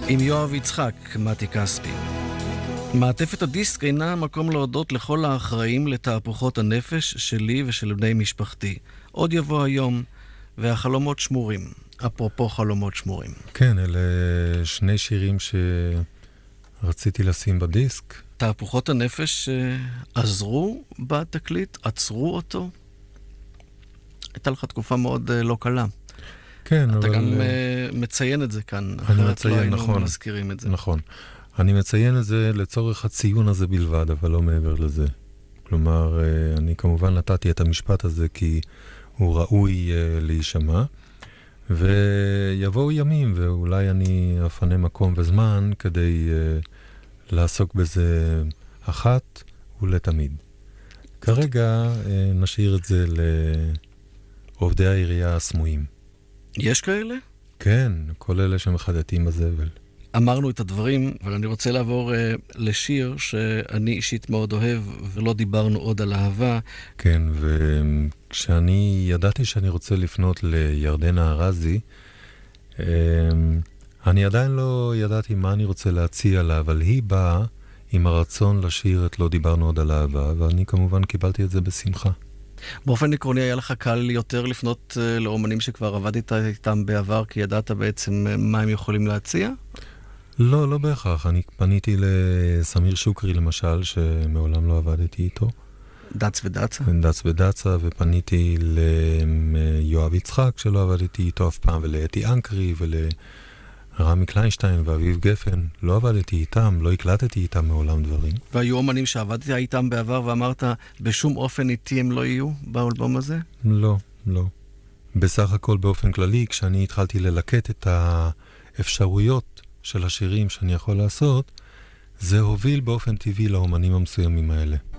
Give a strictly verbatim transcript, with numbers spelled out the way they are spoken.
עם יואב יצחק, מתי כספי. מעטפת הדיסק אינה מקום להודות לכל האחראים לתהפוכות הנפש שלי ושל בני משפחתי. עוד יבוא היום, והחלומות שמורים. אפרופו חלומות שמורים. כן, אלה שני שירים שרציתי לשים בדיסק. תהפוכות הנפש עזרו בתקליט, עצרו אותו. הייתה לך תקופה מאוד לא קלה. כן, אתה אבל... גם uh, מציין את זה כאן, אני אחרת מציין, לא היינו נכון, מזכירים את זה. נכון. אני מציין את זה לצורך הציון הזה בלבד, אבל לא מעבר לזה. כלומר, אני כמובן נתתי את המשפט הזה כי הוא ראוי להישמע, ויבואו ימים, ואולי אני אפנה מקום וזמן כדי לעסוק בזה אחת ולתמיד. כרגע נשאיר את זה לעובדי העירייה הסמויים. יש כאלה? כן, כל אלה שמחדטים בזבל. אמרנו את הדברים, אבל אני רוצה לעבור uh, לשיר שאני אישית מאוד אוהב, ולא דיברנו עוד על אהבה. כן, וכשאני ידעתי שאני רוצה לפנות לירדנה ארזי, um, אני עדיין לא ידעתי מה אני רוצה להציע לה, אבל היא באה עם הרצון לשיר את לא דיברנו עוד על אהבה, ואני כמובן קיבלתי את זה בשמחה. באופן עקרוני היה לך קל יותר לפנות uh, לאומנים שכבר עבדת איתם בעבר, כי ידעת בעצם uh, מה הם יכולים להציע? לא, לא בהכרח. אני פניתי לסמיר שוקרי למשל, שמעולם לא עבדתי איתו. דץ ודצה? דץ ודצה, ופניתי ליואב יצחק, שלא עבדתי איתו אף פעם, ולאתי אנקרי, ולרמי קליינשטיין ואביב גפן. לא עבדתי איתם, לא הקלטתי איתם מעולם דברים. והיו אומנים שעבדתי איתם בעבר ואמרת, בשום אופן איתי הם לא יהיו באלבום הזה? לא, לא. בסך הכל באופן כללי, כשאני התחלתי ללקט את האפשרויות של השירים שאני יכול לעשות, זה הוביל באופן טבעי לאומנים המסוימים האלה.